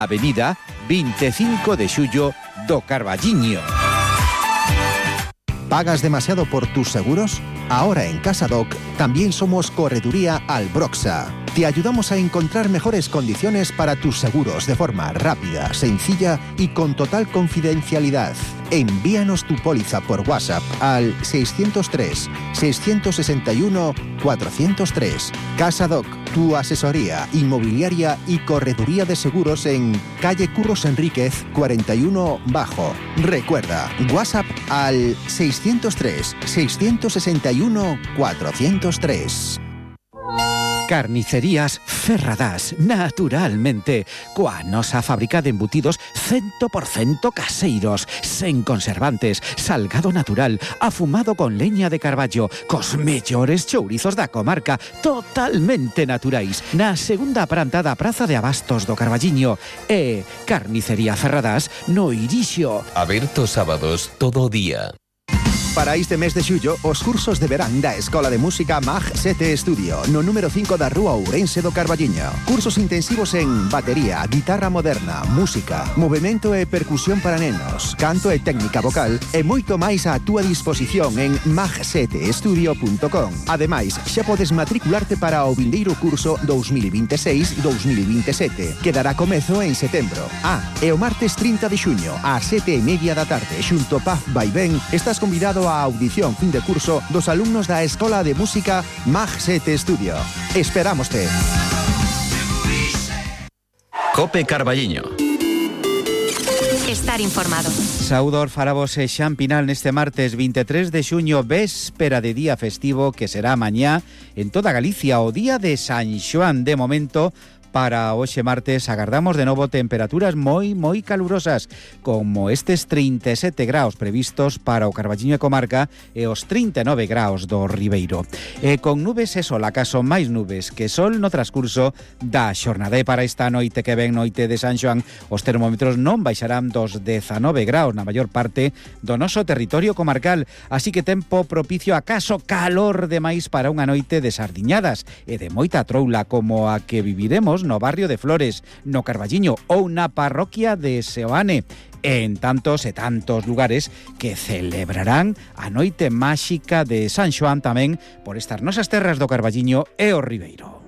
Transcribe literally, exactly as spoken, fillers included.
Avenida veinticinco de Xullo do Carballiño. ¿Pagas demasiado por tus seguros? Ahora en Casadoc también somos Correduría Albroxa. Te ayudamos a encontrar mejores condiciones para tus seguros de forma rápida, sencilla y con total confidencialidad. Envíanos tu póliza por WhatsApp al seiscientos tres, seiscientos sesenta y uno, cuatrocientos tres. Casadoc, tu asesoría inmobiliaria y correduría de seguros en calle Curros Enríquez cuarenta y uno Bajo. Recuerda, WhatsApp al seiscientos tres, seiscientos sesenta y uno, cuatrocientos tres. Carnicerías Ferradás, naturalmente. Coa nosa fábrica de embutidos cien por ciento caseiros, sen conservantes, salgado natural, afumado con leña de carballo, cos mellores chourizos da comarca, totalmente naturais, na segunda planta da Praza de Abastos do Carballiño. E Carnicería Ferradás no Irixo. Aberto sábados todo o día. Para este mes de xullo, os cursos de verán da Escola de Música Mag sete Estudio, no número cinco da Rúa Ourense do Carballiño. Cursos intensivos en batería, guitarra moderna, música, movimento e percusión para nenos, canto e técnica vocal e moito máis á túa disposición en mag sete estudio punto com. Ademais, xa podes matricularte para o vindeiro curso dous mil veintiséis dous mil veintisiete, que dará comezo en setembro. Ah, e o martes trinta de xuño, ás sete e media da tarde, xunto Paz Vaivén, estás convidado a audición fin de curso dos alumnos da Escola de Música Mag sete Estudio. Esperámoste. Cope Carballiño. Estar informado. Saúdor farabos e Xan Pinal neste martes veintitrés de xuño, véspera de día festivo que será mañá en toda Galicia, o día de San Xoán. De momento, para hoxe martes agardamos de novo temperaturas moi moi calurosas, como estes trinta e sete graus previstos para o Carballiño e comarca e os trinta e nove graus do Ribeiro. E con nubes e sol, acaso máis nubes que sol no transcurso da xornada. E para esta noite que ven, noite de San Xoán, os termómetros non baixarán dos dezanove graus na maior parte do noso territorio comarcal, así que tempo propicio, acaso calor demais para unha noite de sardiñadas e de moita troula como a que viviremos no barrio de Flores, no Carballiño ou na parroquia de Seoane, en tantos e tantos lugares que celebrarán a noite máxica de San Xoán tamén por estas nosas terras do Carballiño e o Ribeiro.